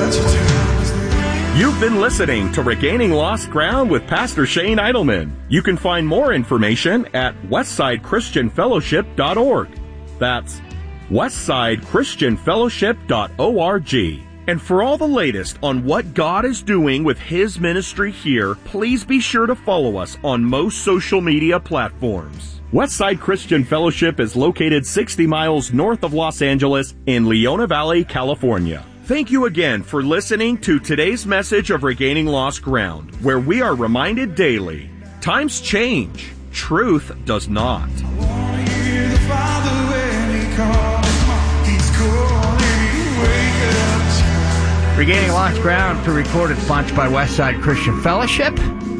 You've been listening to Regaining Lost Ground with Pastor Shane Eidelman. You can find more information at westsidechristianfellowship.org. That's westsidechristianfellowship.org. And for all the latest on what God is doing with His ministry here, please be sure to follow us on most social media platforms. Westside Christian Fellowship is located 60 miles north of Los Angeles in Leona Valley, California. Thank you again for listening to today's message of Regaining Lost Ground, where we are reminded daily, times change, truth does not. Regaining Lost Ground, pre-recorded, sponsored by Westside Christian Fellowship,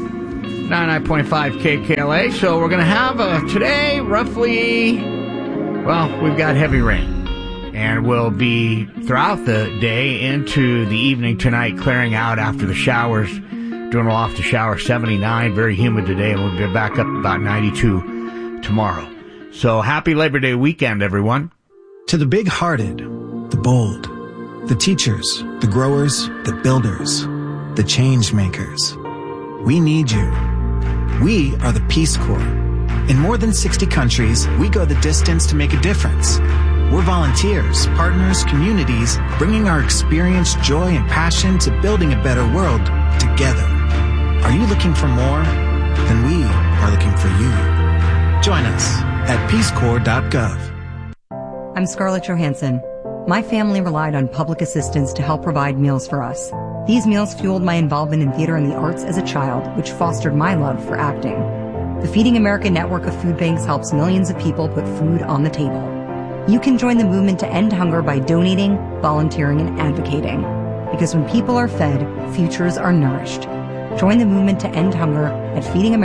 99.5 KKLA. So we're going to have today roughly, we've got heavy rain. And we'll be throughout the day into the evening tonight, clearing out after the showers, doing well off the shower, 79, very humid today, and we'll be back up about 92 tomorrow. So happy Labor Day weekend, everyone. To the big-hearted, the bold, the teachers, the growers, the builders, the change makers. We need you. We are the Peace Corps. In more than 60 countries, we go the distance to make a difference. We're volunteers, partners, communities, bringing our experience, joy, and passion to building a better world together. Are you looking for more? Then we are looking for you. Join us at peacecorps.gov. I'm Scarlett Johansson. My family relied on public assistance to help provide meals for us. These meals fueled my involvement in theater and the arts as a child, which fostered my love for acting. The Feeding America network of food banks helps millions of people put food on the table. You can join the movement to end hunger by donating, volunteering, and advocating. Because when people are fed, futures are nourished. Join the movement to end hunger at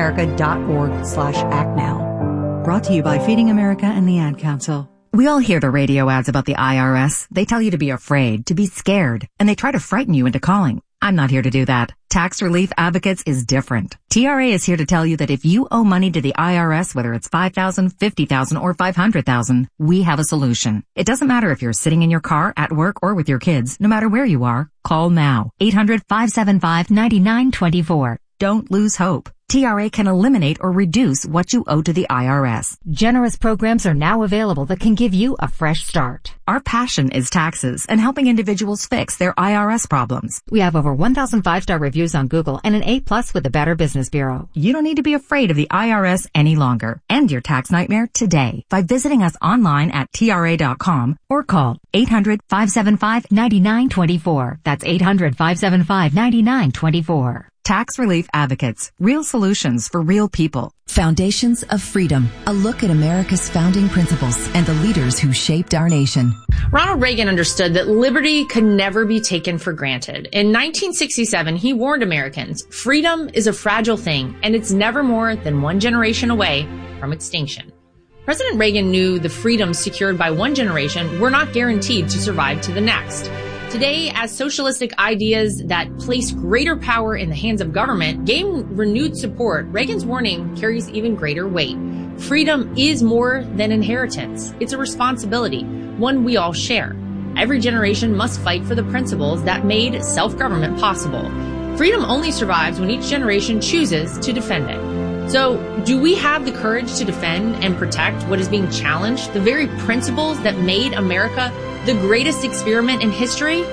feedingamerica.org/actnow. Brought to you by Feeding America and the Ad Council. We all hear the radio ads about the IRS. They tell you to be afraid, to be scared, and they try to frighten you into calling. I'm not here to do that. Tax Relief Advocates is different. TRA is here to tell you that if you owe money to the IRS, whether it's $5,000, $50,000, or $500,000, we have a solution. It doesn't matter if you're sitting in your car, at work, or with your kids. No matter where you are, call now. 800-575-9924. Don't lose hope. TRA can eliminate or reduce what you owe to the IRS. Generous programs are now available that can give you a fresh start. Our passion is taxes and helping individuals fix their IRS problems. We have over 1,000 5-star reviews on Google and an A+ with the Better Business Bureau. You don't need to be afraid of the IRS any longer. End your tax nightmare today by visiting us online at TRA.com or call 800-575-9924. That's 800-575-9924. Tax Relief Advocates. Real solutions for real people. Foundations of Freedom. A look at America's founding principles and the leaders who shaped our nation. Ronald Reagan understood that liberty could never be taken for granted. In 1967, he warned Americans, freedom is a fragile thing, and it's never more than one generation away from extinction. President Reagan knew the freedoms secured by one generation were not guaranteed to survive to the next. Today, as socialistic ideas that place greater power in the hands of government gain renewed support, Reagan's warning carries even greater weight. Freedom is more than inheritance. It's a responsibility, one we all share. Every generation must fight for the principles that made self-government possible. Freedom only survives when each generation chooses to defend it. So, do we have the courage to defend and protect what is being challenged, the very principles that made America the greatest experiment in history?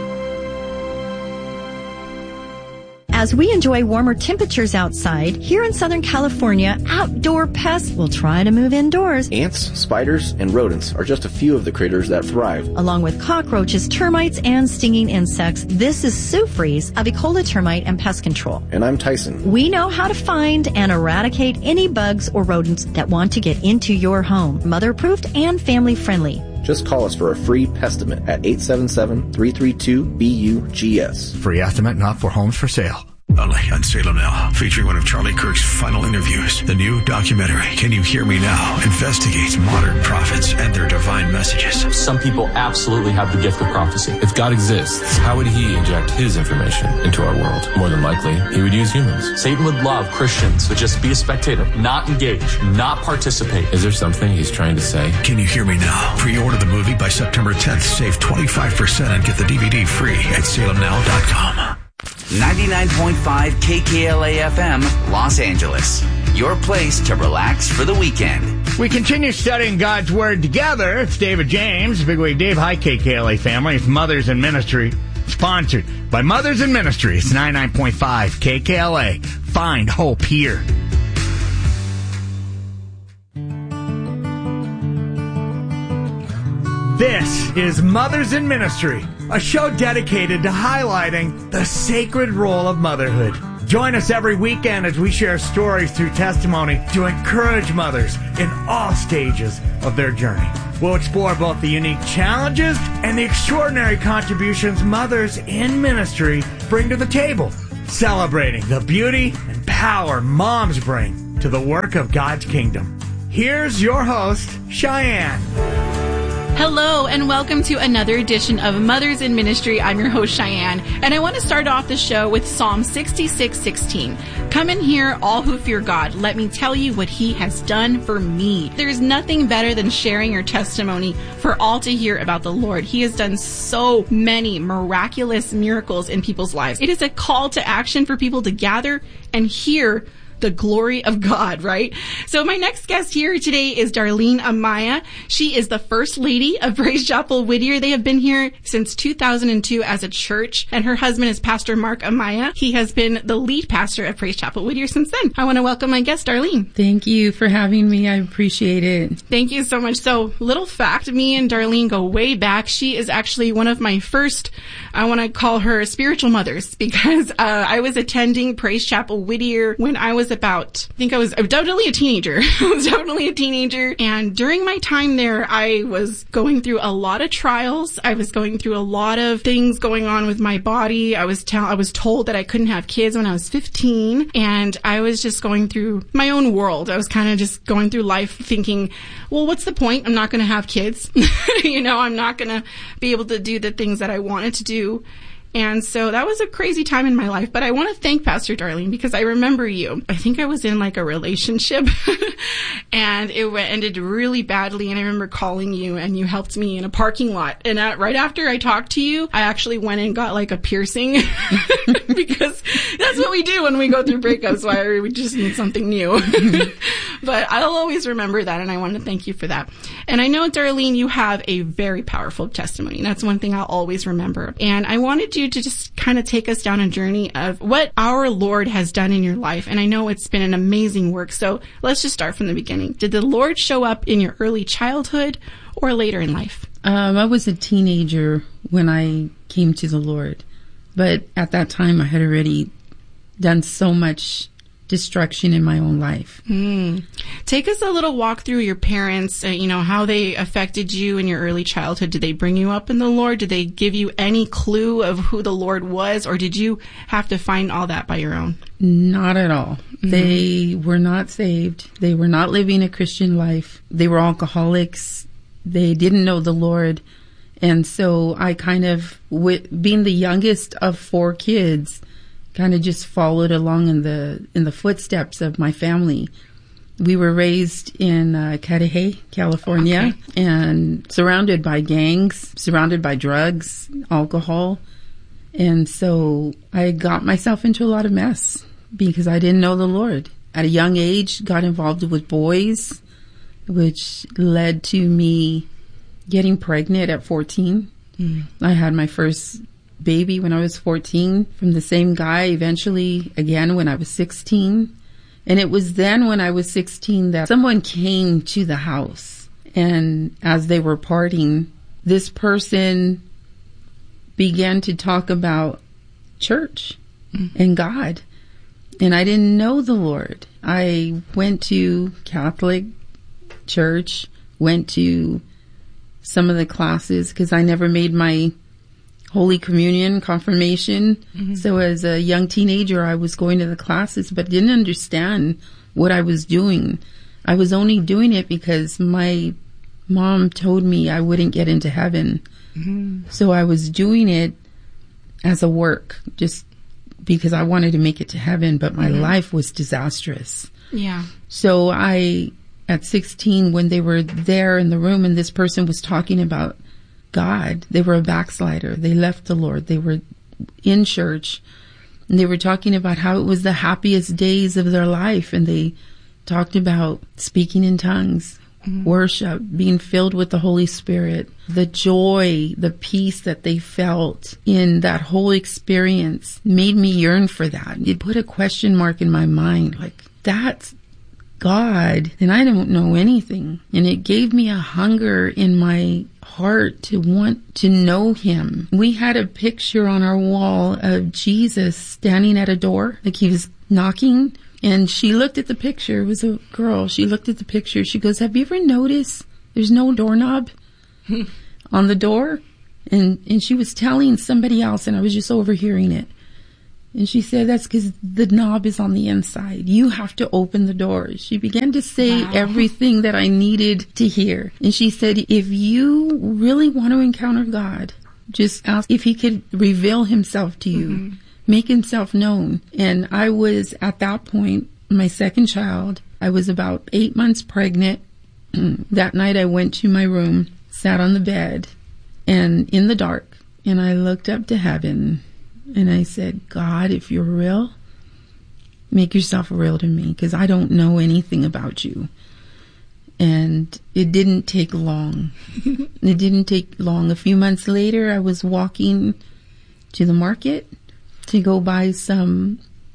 As we enjoy warmer temperatures outside, here in Southern California, outdoor pests will try to move indoors. Ants, spiders, and rodents are just a few of the critters that thrive. Along with cockroaches, termites, and stinging insects, this is Sue Fries of Ecola Termite and Pest Control. And I'm Tyson. We know how to find and eradicate any bugs or rodents that want to get into your home. Mother-proofed and family-friendly. Just call us for a free pestimate at 877-332-BUGS. Free estimate not for homes for sale. Only on Salem Now, featuring one of Charlie Kirk's final interviews. The new documentary, Can You Hear Me Now?, investigates modern prophets and their divine messages. Some people absolutely have the gift of prophecy. If God exists, how would he inject his information into our world? More than likely, he would use humans. Satan would love Christians to just be a spectator, not engage, not participate. Is there something he's trying to say? Can You Hear Me Now? Pre-order the movie by September 10th. Save 25% and get the DVD free at salemnow.com. 99.5 KKLA FM, Los Angeles. Your place to relax for the weekend. We continue studying God's Word together. It's David James, Big Wig Dave. Hi, KKLA family. It's Mothers in Ministry, sponsored by Mothers in Ministry. It's 99.5 KKLA. Find hope here. This is Mothers in Ministry, a show dedicated to highlighting the sacred role of motherhood. Join us every weekend as we share stories through testimony to encourage mothers in all stages of their journey. We'll explore both the unique challenges and the extraordinary contributions mothers in ministry bring to the table, celebrating the beauty and power moms bring to the work of God's kingdom. Here's your host, Cheyenne. Hello and welcome to another edition of Mothers in Ministry. I'm your host, Cheyenne, and I want to start off the show with Psalm 66:16. Come and hear, all who fear God. Let me tell you what he has done for me. There's nothing better than sharing your testimony for all to hear about the Lord. He has done so many miraculous miracles in people's lives. It is a call to action for people to gather and hear the glory of God, right? So my next guest here today is Darlene Amaya. She is the First Lady of Praise Chapel Whittier. They have been here since 2002 as a church, and her husband is Pastor Mark Amaya. He has been the lead pastor of Praise Chapel Whittier since then. I want to welcome my guest, Darlene. Thank you for having me. I appreciate it. Thank you so much. So, little fact, me and Darlene go way back. She is actually one of my first, I want to call her spiritual mothers, because I was attending Praise Chapel Whittier when I was about, I was definitely a teenager. And during my time there, I was going through a lot of trials. I was going through a lot of things going on with my body. I was told that I couldn't have kids when I was 15, and I was just going through my own world. I was kind of just going through life thinking, well, what's the point? I'm not going to have kids. I'm not going to be able to do the things that I wanted to do. And so that was a crazy time in my life. But I want to thank Pastor Darlene, because I remember you. I think I was in like a relationship and it ended really badly. And I remember calling you and you helped me in a parking lot. And right after I talked to you, I actually went and got like a piercing because that's what we do when we go through breakups. Why we just need something new. But I'll always remember that. And I want to thank you for that. And I know, Darlene, you have a very powerful testimony. And that's one thing I'll always remember. And I wanted you to just kind of take us down a journey of what our Lord has done in your life. And I know it's been an amazing work. So let's just start from the beginning. Did the Lord show up in your early childhood or later in life? I was a teenager when I came to the Lord. But at that time, I had already done so much destruction in my own life. Take us a little walk through your parents, how they affected you in your early childhood. Did they bring you up in the Lord? Did they give you any clue of who the Lord was? Or did you have to find all that by your own? Not at all. They were not saved. They were not living a Christian life. They were alcoholics. They didn't know the Lord. And so I kind of, being the youngest of 4 kids, kind of just followed along in the footsteps of my family. We were raised in Cudahy, California, and surrounded by gangs, surrounded by drugs, alcohol. And so I got myself into a lot of mess because I didn't know the Lord. At a young age, got involved with boys, which led to me getting pregnant at 14. I had my first baby when I was 14 from the same guy, eventually again when I was 16. And it was then when I was 16 that someone came to the house, and as they were partying, this person began to talk about church and God. And I didn't know the Lord. I went to Catholic church, went to some of the classes because I never made my Holy Communion, confirmation. Mm-hmm. So as a young teenager, I was going to the classes, but didn't understand what I was doing. I was only doing it because my mom told me I wouldn't get into heaven. Mm-hmm. So I was doing it as a work, just because I wanted to make it to heaven, but my life was disastrous. Yeah. So at 16, when they were there in the room and this person was talking about God, they were a backslider. They left the Lord. They were in church and they were talking about how it was the happiest days of their life. And they talked about speaking in tongues, worship, being filled with the Holy Spirit, the joy, the peace that they felt in that whole experience made me yearn for that. It put a question mark in my mind, like, that's God, and I don't know anything. And it gave me a hunger in my heart to want to know him. We had a picture on our wall of Jesus standing at a door, like he was knocking. And she looked at the picture. It was a girl. She looked at the picture. She goes, have you ever noticed there's no doorknob on the door? And she was telling somebody else, and I was just overhearing it. And she said, that's because the knob is on the inside. You have to open the door. She began to say everything that I needed to hear. And she said, if you really want to encounter God, just ask if he could reveal himself to you, make himself known. And I was at that point, my second child, I was about 8 months pregnant. That night I went to my room, sat on the bed and in the dark, and I looked up to heaven. And I said, God, if you're real, make yourself real to me, because I don't know anything about you. And it didn't take long. It didn't take long. A few months later, I was walking to the market to go buy some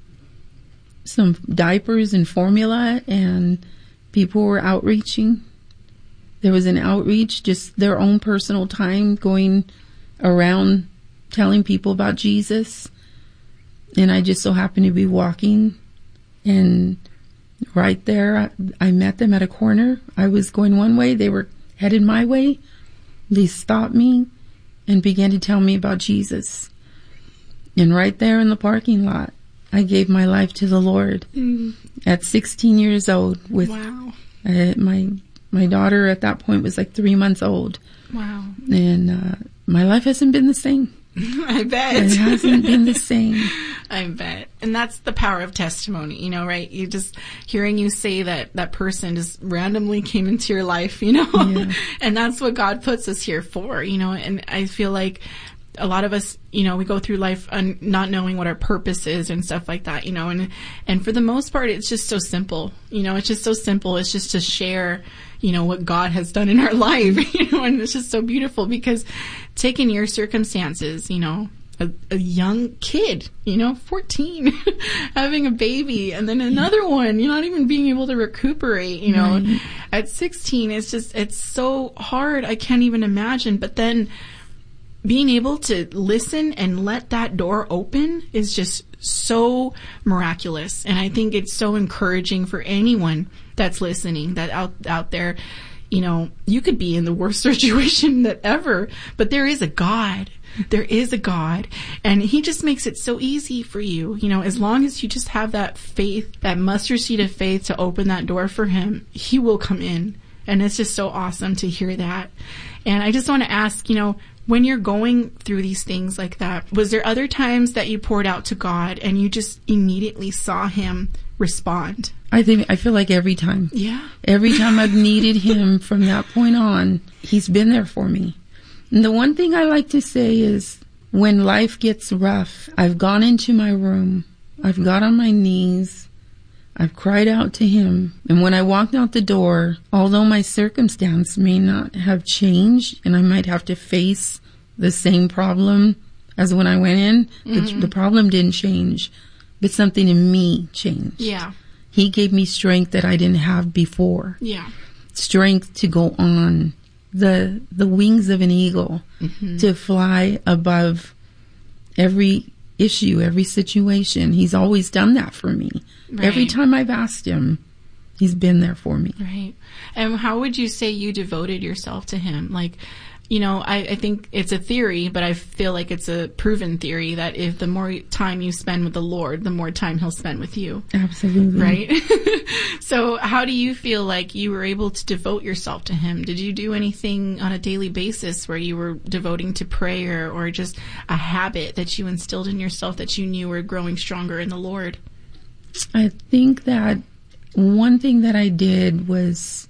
diapers and formula, and people were outreaching. There was an outreach, just their own personal time going around telling people about Jesus. And I just so happened to be walking, and right there I met them at a corner. I was going one way, they were headed my way. They stopped me and began to tell me about Jesus. And right there in the parking lot, I gave my life to the Lord at 16 years old. With my daughter at that point was like 3 months old. Wow. And my life hasn't been the same. I bet. It hasn't been the same. I bet. And that's the power of testimony, right? You just hearing you say that person just randomly came into your life, Yeah. And that's what God puts us here for, and I feel like a lot of us, we go through life not knowing what our purpose is and stuff like that, and for the most part, it's just so simple, it's just so simple. It's just to share, what God has done in our life, and it's just so beautiful because taking your circumstances, a young kid, 14, having a baby, and then another one, you're not even being able to recuperate, at 16, it's so hard. I can't even imagine. But then being able to listen and let that door open is just so miraculous. And I think it's so encouraging for anyone that's listening, that out there, you could be in the worst situation that ever, but there is a God. There is a God, and he just makes it so easy for you, as long as you just have that faith, that mustard seed of faith to open that door for him, he will come in. And it's just so awesome to hear that. And I just want to ask, when you're going through these things like that, was there other times that you poured out to God and you just immediately saw him respond? I feel like every time. Yeah. Every time I've needed him from that point on, he's been there for me. And the one thing I like to say is when life gets rough, I've gone into my room, I've got on my knees, I've cried out to him. And when I walked out the door, although my circumstance may not have changed and I might have to face the same problem as when I went in, the problem didn't change, but something in me changed. Yeah. He gave me strength that I didn't have before. Yeah. Strength to go on. The wings of an eagle, to fly above every issue, every situation. He's always done that for me. Right. Every time I've asked him, he's been there for me. Right. And how would you say you devoted yourself to him? Like, I think it's a theory, but I feel like it's a proven theory that if the more time you spend with the Lord, the more time he'll spend with you. Absolutely. Right? So how do you feel like you were able to devote yourself to him? Did you do anything on a daily basis where you were devoting to prayer, or just a habit that you instilled in yourself that you knew were growing stronger in the Lord? I think that one thing that I did was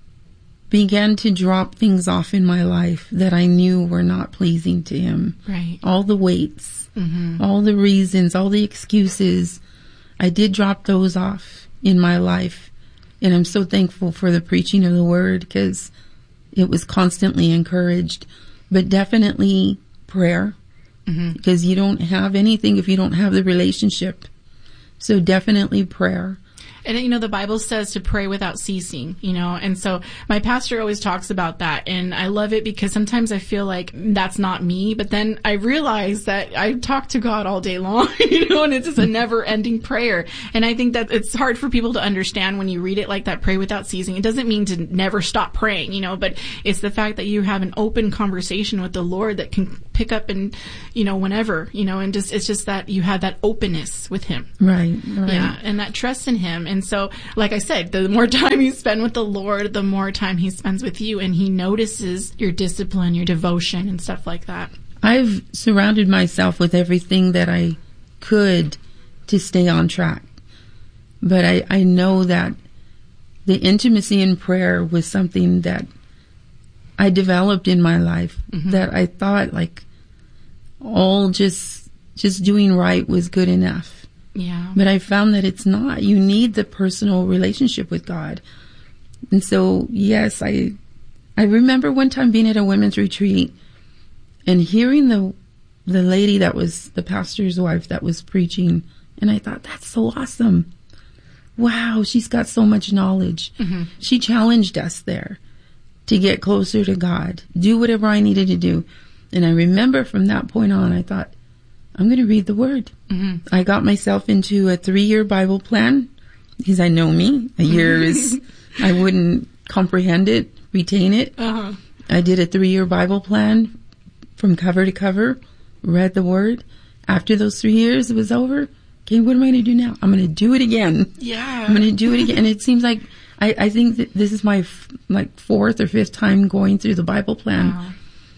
began to drop things off in my life that I knew were not pleasing to him. Right. All the weights, all the reasons, all the excuses. I did drop those off in my life. And I'm so thankful for the preaching of the word, because it was constantly encouraged. But definitely prayer, because you don't have anything if you don't have the relationship. So definitely prayer. And, the Bible says to pray without ceasing, and so my pastor always talks about that. And I love it because sometimes I feel like that's not me, but then I realize that I talk to God all day long, and it's just a never ending prayer. And I think that it's hard for people to understand when you read it like that, pray without ceasing. It doesn't mean to never stop praying, but it's the fact that you have an open conversation with the Lord that can pick up and, whenever, and it's just that you have that openness with him. Right. Yeah. And that trust in him. And so, like I said, the more time you spend with the Lord, the more time he spends with you, and he notices your discipline, your devotion, and stuff like that. I've surrounded myself with everything that I could to stay on track. But I know that the intimacy in prayer was something that I developed in my life, that I thought like all just doing right was good enough. Yeah. But I found that it's not. You need the personal relationship with God. And so, yes, I remember one time being at a women's retreat and hearing the lady that was the pastor's wife that was preaching. And I thought, that's so awesome. Wow, she's got so much knowledge. She challenged us there to get closer to God, do whatever I needed to do. And I remember from that point on, I thought, I'm going to read the word. I got myself into a 3-year Bible plan because I know me. A year is, I wouldn't comprehend it, retain it. I did a 3-year Bible plan from cover to cover, read the word. After those 3 years, it was over. Okay, what am I going to do now? I'm going to do it again. Yeah. I'm going to do it again. And it seems like, I think that this is my 4th or 5th time going through the Bible plan. Wow.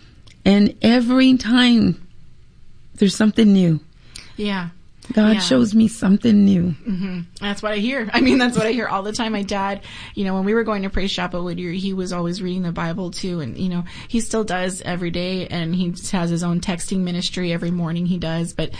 And every time there's something new. Yeah. God shows me something new. That's what I hear. I mean, that's what I hear all the time. My dad, when we were going to Praise Chapel Whittier, he was always reading the Bible too. And, he still does every day, and he has his own texting ministry every morning he does. But,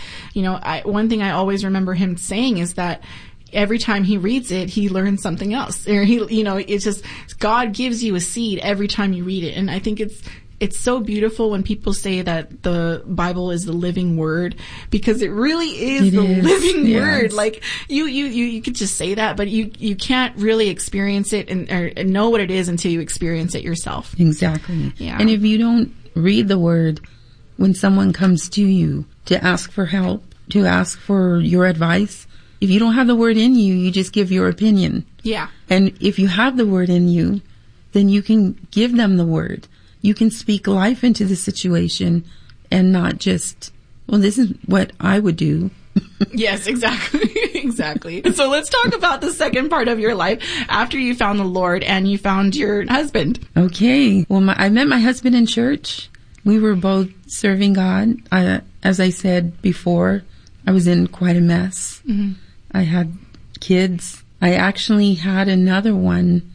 one thing I always remember him saying is that every time he reads it, he learns something else. Or it's just, God gives you a seed every time you read it. And I think it's so beautiful when people say that the Bible is the living word, because it really is living word. Like you could just say that, but you can't really experience it and know what it is until you experience it yourself. Exactly. Yeah. And if you don't read the word, when someone comes to you to ask for help, to ask for your advice, if you don't have the word in you, you just give your opinion. Yeah. And if you have the word in you, then you can give them the word. You can speak life into the situation and not just, well, this is what I would do. Yes, exactly. Exactly. So let's talk about the second part of your life after you found the Lord and you found your husband. Okay. Well, I met my husband in church. We were both serving God. As I said before, I was in quite a mess. I had kids. I actually had another one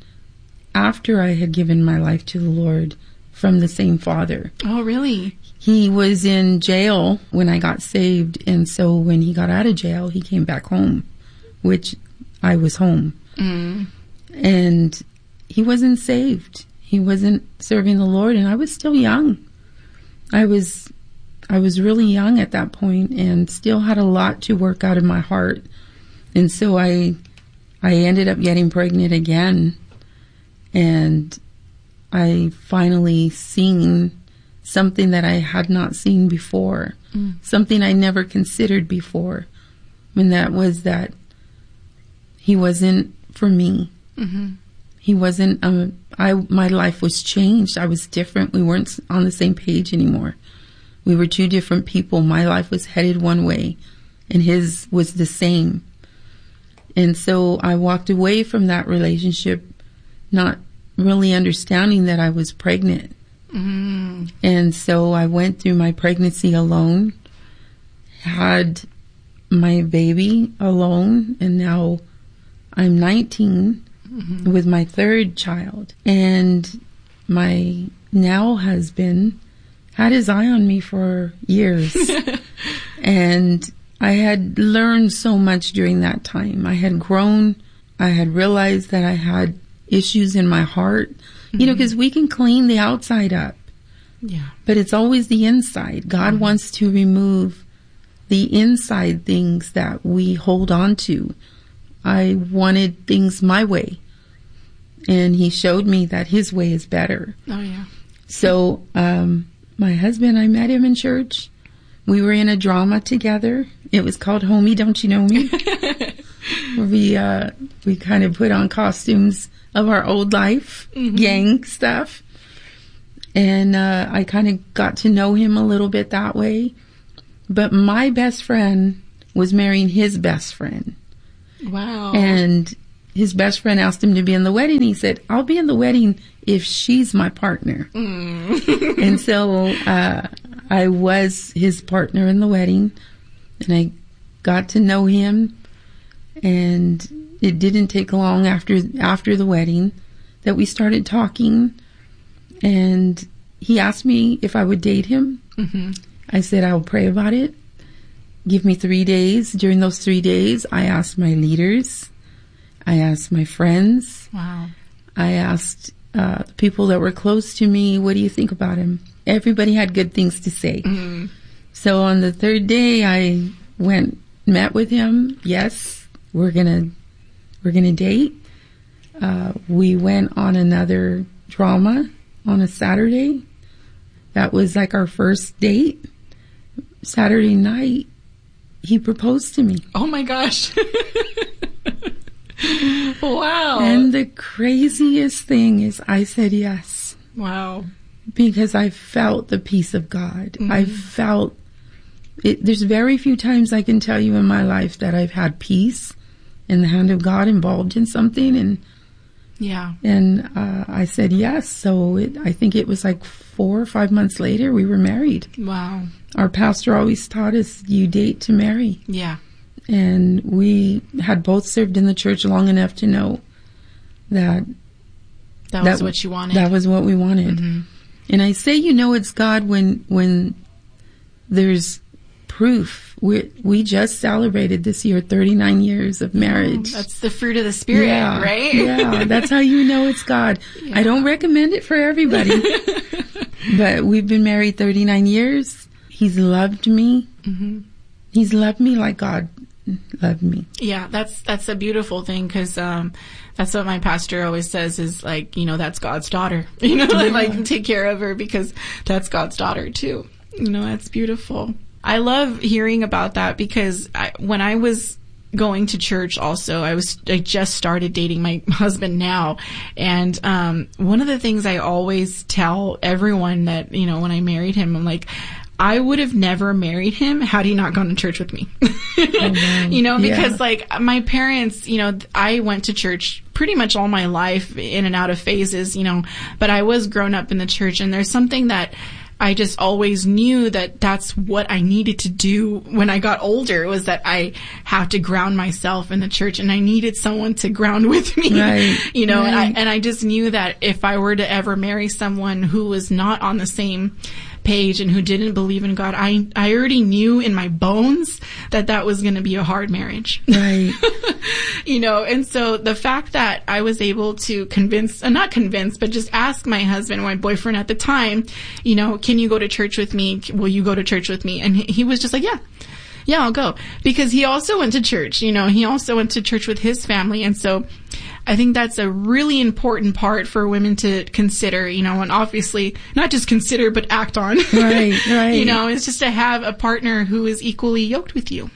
after I had given my life to the Lord, from the same father. Oh, really? He was in jail when I got saved, and so when he got out of jail, he came back home, which I was home. And he wasn't saved. He wasn't serving the Lord, and I was still young. I was really young at that point and still had a lot to work out of my heart. And so I ended up getting pregnant again, and I finally seen something that I had not seen before, something I never considered before, and that was that he wasn't for me. He wasn't, my life was changed. I was different. We weren't on the same page anymore. We were two different people. My life was headed one way and his was the same. And so I walked away from that relationship, not really understanding that I was pregnant. Mm-hmm. And so I went through my pregnancy alone, had my baby alone, and now I'm 19 mm-hmm. with my third child. And my now husband had his eye on me for years. And I had learned so much during that time. I had grown. I had realized that I had issues in my heart. Mm-hmm. You know, because we can clean the outside up. Yeah. But it's always the inside. God mm-hmm. wants to remove the inside things that we hold on to. I wanted things my way. And he showed me that his way is better. Oh, yeah. So, my husband, I met him in church. We were in a drama together. It was called Homie, Don't You Know Me? We kind of put on costumes of our old life, mm-hmm. gang stuff. And I kind of got to know him a little bit that way. But my best friend was marrying his best friend. Wow. And his best friend asked him to be in the wedding. He said, I'll be in the wedding if she's my partner. Mm. And so I was his partner in the wedding. And I got to know him. And it didn't take long after the wedding that we started talking. And he asked me if I would date him. Mm-hmm. I said, I'll pray about it. Give me 3 days. During those 3 days, I asked my leaders. I asked my friends. Wow. I asked people that were close to me, what do you think about him? Everybody had good things to say. Mm-hmm. So on the third day, I met with him. Yes, we're gonna date. We went on another drama on a Saturday. That was like our first date. Saturday night, he proposed to me. Oh my gosh. Wow. And the craziest thing is I said yes. Wow. Because I felt the peace of God. Mm-hmm. I felt it. There's very few times I can tell you in my life that I've had peace in the hand of God involved in something. And yeah. And I said yes. So I think it was like 4 or 5 months later we were married. Wow. Our pastor always taught us, you date to marry. Yeah. And we had both served in the church long enough to know that was what you wanted. That was what we wanted. Mm-hmm. And I say, it's God when there's proof. We just celebrated this year 39 years of marriage. That's the fruit of the Spirit, yeah, right? Yeah, that's how you know it's God. Yeah. I don't recommend it for everybody. But we've been married 39 years. He's loved me. Mm-hmm. He's loved me like God loved me. Yeah, that's a beautiful thing because that's what my pastor always says is like, that's God's daughter. Yeah. Like take care of her because that's God's daughter too. That's beautiful. I love hearing about that because when I was going to church also, I just started dating my husband now. And one of the things I always tell everyone that, when I married him, I'm like, I would have never married him had he not gone to church with me. Because like my parents, I went to church pretty much all my life in and out of phases, but I was grown up in the church, and there's something that I just always knew that that's what I needed to do when I got older, was that I have to ground myself in the church, and I needed someone to ground with me, right. Right. And I just knew that if I were to ever marry someone who was not on the same page and who didn't believe in God, I already knew in my bones that was going to be a hard marriage. Right. And so the fact that I was able to not convince, but just ask my husband, my boyfriend at the time, can you go to church with me? Will you go to church with me? And he was just like, yeah, I'll go. Because he also went to church, he also went to church with his family. And so I think that's a really important part for women to consider, and obviously not just consider, but act on. Right, right. It's just to have a partner who is equally yoked with you.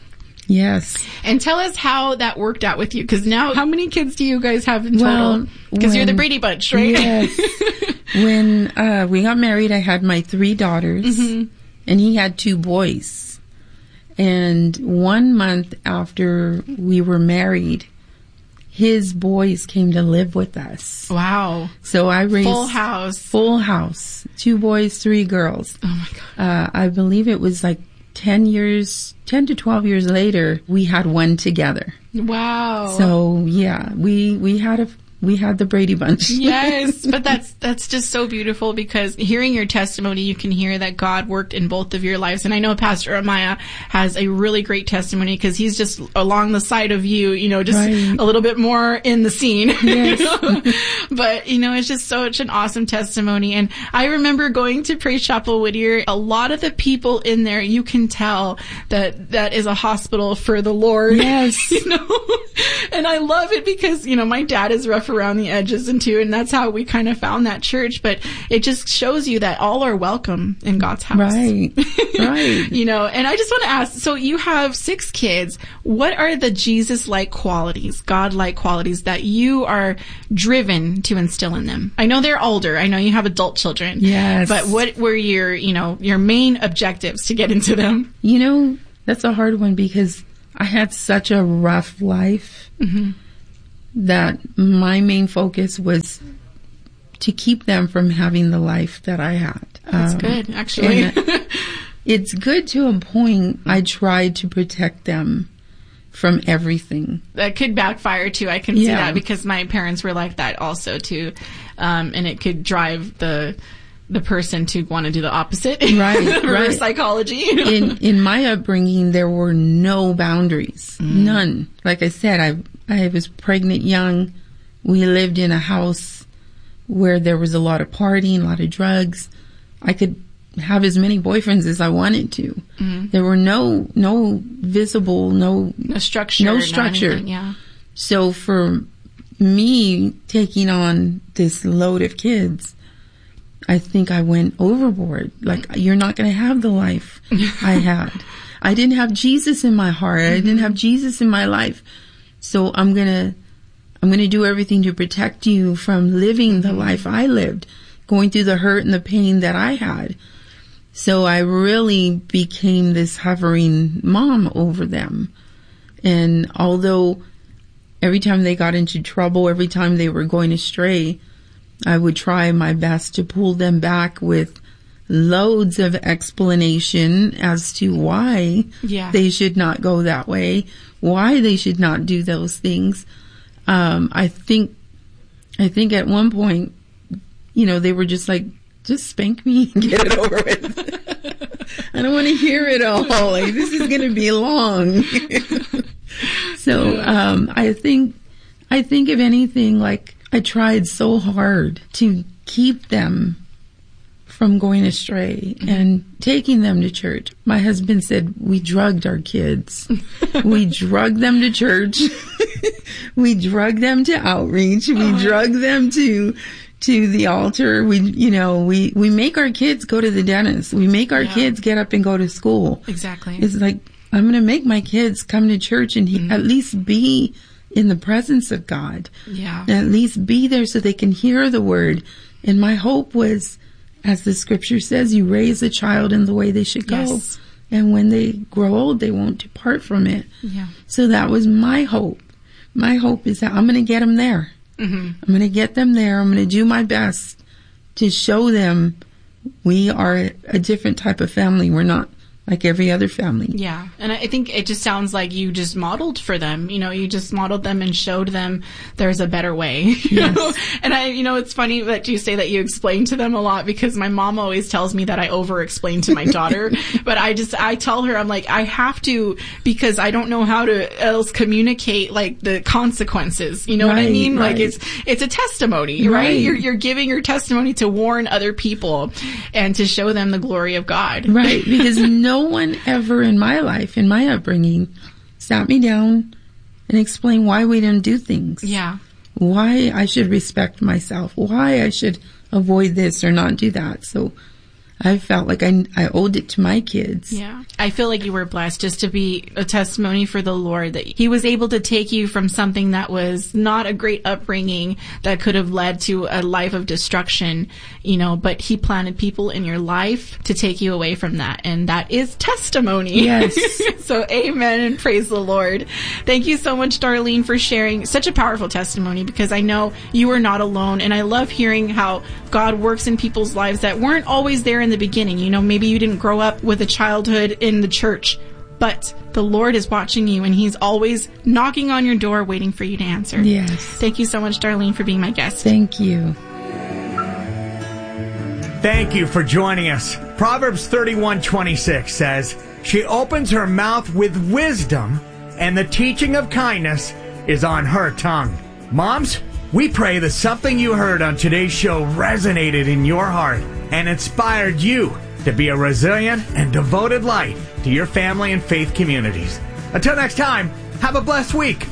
Yes. And tell us how that worked out with you, because now, how many kids do you guys have in total? Because you're the Brady Bunch, right? Yes. When we got married, I had my 3 daughters, and he had 2 boys. And 1 month after we were married, his boys came to live with us. Wow. So I raised... Full house. 2 boys, 3 girls. Oh my God. I believe it was like 10 to 12 years later, we had one together. Wow. So yeah, we had the Brady Bunch. Yes, but that's just so beautiful, because hearing your testimony, you can hear that God worked in both of your lives. And I know Pastor Amaya has a really great testimony, because he's just along the side of you, just right. A little bit more in the scene. Yes. But, it's just such an awesome testimony. And I remember going to Praise Chapel Whittier. A lot of the people in there, you can tell that is a hospital for the Lord. Yes. And I love it because, my dad is rough around the edges and that's how we kind of found that church. But it just shows you that all are welcome in God's house. Right. Right. And I just want to ask, so you have 6 kids. What are the Jesus-like qualities, God-like qualities that you are driven to instill in them? I know they're older. I know you have adult children. Yes. But what were your main objectives to get into them? That's a hard one, because I had such a rough life. That my main focus was to keep them from having the life that I had. That's good, actually. It's good to a point. I tried to protect them from everything. That could backfire too. I can see that, because my parents were like that also too. And it could drive the person to want to do the opposite. Right. Reverse psychology. In my upbringing, there were no boundaries. None. Like I said, I was pregnant young. We lived in a house where there was a lot of partying, a lot of drugs. I could have as many boyfriends as I wanted to. There were no visible, no structure. No structure. Anything, yeah. So for me taking on this load of kids, I think I went overboard. Like, you're not going to have the life I had. I didn't have Jesus in my heart. I didn't have Jesus in my life. So I'm going to do everything to protect you from living the life I lived, going through the hurt and the pain that I had. So I really became this hovering mom over them. And although every time they got into trouble, every time they were going astray, I would try my best to pull them back with loads of explanation as to why they should not go that way, why they should not do those things. I think at one point, they were just like, just spank me and get it over with. I don't want to hear it all. Like, this is going to be long. So, I think if anything, like, I tried so hard to keep them from going astray and taking them to church. My husband said we drugged our kids. We drugged them to church. We drugged them to outreach. We drugged them to the altar. We make our kids go to the dentist. We make our kids get up and go to school. Exactly. It's like, I'm going to make my kids come to church and at least be in the presence of God. Yeah. And at least be there so they can hear the word. And my hope was, as the scripture says, you raise a child in the way they should go. Yes. And when they grow old, they won't depart from it. Yeah. So that was my hope. My hope is that I'm going to get them there. I'm going to get them there. I'm going to do my best to show them we are a different type of family. We're not like every other family. Yeah. And I think it just sounds like you just modeled for them. You just modeled them and showed them there's a better way. Yes. And it's funny that you say that you explain to them a lot, because my mom always tells me that I over-explain to my daughter. But I tell her, I'm like, I have to, because I don't know how to else communicate like the consequences. You know what I mean? Right. Like it's a testimony, right? You're giving your testimony to warn other people and to show them the glory of God. Right. Because no one ever in my life, in my upbringing, sat me down and explained why we didn't do things. Yeah. Why I should respect myself. Why I should avoid this or not do that. So I felt like I owed it to my kids. Yeah. I feel like you were blessed just to be a testimony for the Lord, that he was able to take you from something that was not a great upbringing that could have led to a life of destruction, but he planted people in your life to take you away from that. And that is testimony. Yes. So amen and praise the Lord. Thank you so much, Darlene, for sharing such a powerful testimony, because I know you are not alone. And I love hearing how God works in people's lives that weren't always there in the beginning. Maybe you didn't grow up with a childhood in the church, but the Lord is watching you and he's always knocking on your door waiting for you to answer. Yes. Thank you so much, Darlene, for being my guest. Thank you. Thank you for joining us. Proverbs 31:26 says, "She opens her mouth with wisdom, and the teaching of kindness is on her tongue." Moms, we pray that something you heard on today's show resonated in your heart and inspired you to be a resilient and devoted light to your family and faith communities. Until next time, have a blessed week.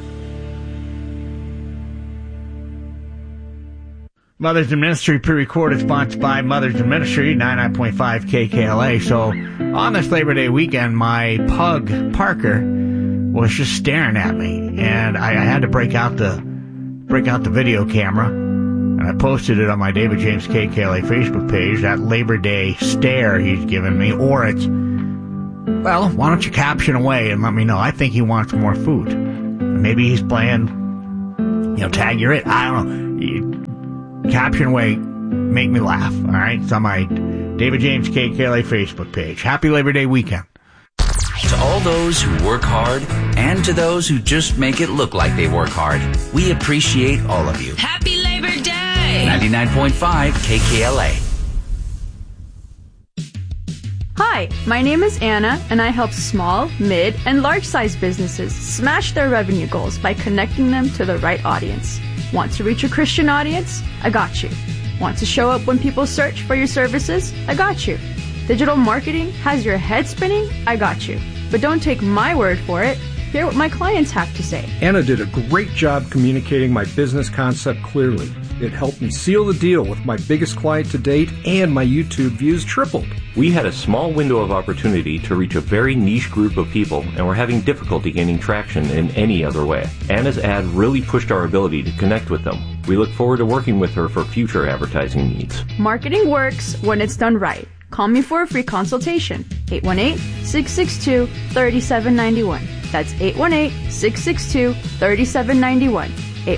Mothers in Ministry pre-recorded, sponsored by Mothers in Ministry, 99.5 KKLA. So on this Labor Day weekend, my pug, Parker, was just staring at me, and I had to break out the video camera, and I posted it on my David James KKLA Facebook page, that Labor Day stare he's given me. Or it's, well, why don't you caption away and let me know? I think he wants more food. Maybe he's playing, tag you're it. I don't know. Caption away, make me laugh. All right, it's on my David James KKLA Facebook page. Happy Labor Day weekend. To all those who work hard and to those who just make it look like they work hard, we appreciate all of you. Happy Labor Day! 99.5 KKLA. Hi, my name is Anna, and I help small, mid, and large-sized businesses smash their revenue goals by connecting them to the right audience. Want to reach a Christian audience? I got you. Want to show up when people search for your services? I got you. Digital marketing has your head spinning? I got you. But don't take my word for it. Hear what my clients have to say. Anna did a great job communicating my business concept clearly. It helped me seal the deal with my biggest client to date, and my YouTube views tripled. We had a small window of opportunity to reach a very niche group of people, and we're having difficulty gaining traction in any other way. Anna's ad really pushed our ability to connect with them. We look forward to working with her for future advertising needs. Marketing works when it's done right. Call me for a free consultation. 818-662-3791. That's 818-662-3791.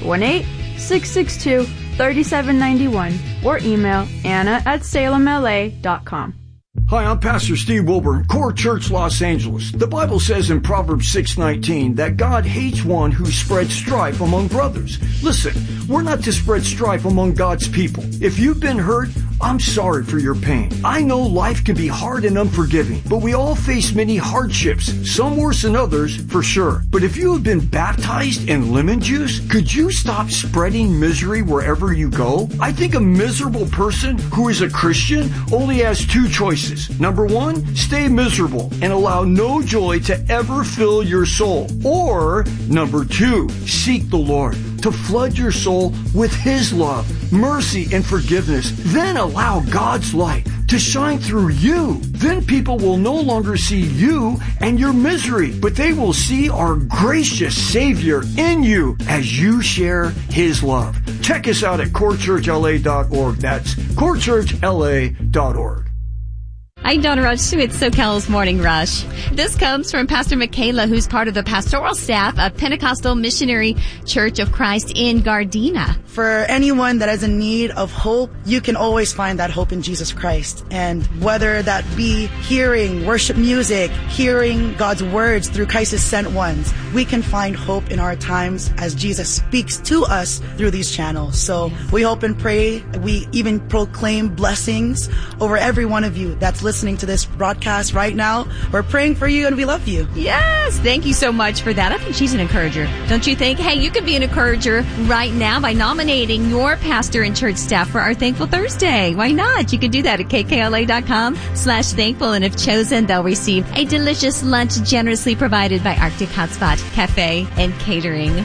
818-662-3791. Or email anna@salemla.com. Hi, I'm Pastor Steve Wilburn, Core Church, Los Angeles. The Bible says in Proverbs 6:19 that God hates one who spreads strife among brothers. Listen, we're not to spread strife among God's people. If you've been hurt, I'm sorry for your pain. I know life can be hard and unforgiving, but we all face many hardships, some worse than others, for sure. But if you have been baptized in lemon juice, could you stop spreading misery wherever you go? I think a miserable person who is a Christian only has two choices. Number one, stay miserable and allow no joy to ever fill your soul. Or, number two, seek the Lord to flood your soul with His love, mercy, and forgiveness. Then allow God's light to shine through you. Then people will no longer see you and your misery, but they will see our gracious Savior in you as you share His love. Check us out at corechurchla.org. That's corechurchla.org. Hi, Donna Rush with SoCal's Morning Rush. This comes from Pastor Michaela, who's part of the pastoral staff of Pentecostal Missionary Church of Christ in Gardena. For anyone that is in need of hope, you can always find that hope in Jesus Christ. And whether that be hearing worship music, hearing God's words through Christ's sent ones, we can find hope in our times as Jesus speaks to us through these channels. So we hope and pray. We even proclaim blessings over every one of you that's listening to this broadcast right now. We're praying for you and we love you. Yes, thank you so much for that. I think she's an encourager. Don't you think? Hey, you could be an encourager right now by nominating your pastor and church staff for our Thankful Thursday. Why not? You can do that at kkla.com/thankful, and if chosen, they'll receive a delicious lunch generously provided by Arctic Hotspot Cafe and Catering.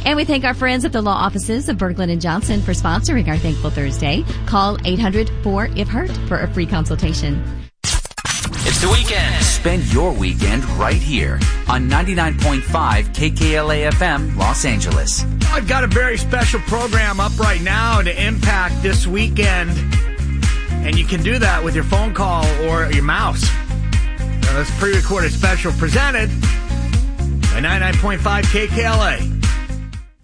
And we thank our friends at the law offices of Berglund & Johnson for sponsoring our Thankful Thursday. Call 800-4-IF-HURT for a free consultation. It's the weekend. Spend your weekend right here on 99.5 KKLA FM, Los Angeles. I've got a very special program up right now to impact this weekend. And you can do that with your phone call or your mouse. Now, this pre-recorded special presented by 99.5 KKLA.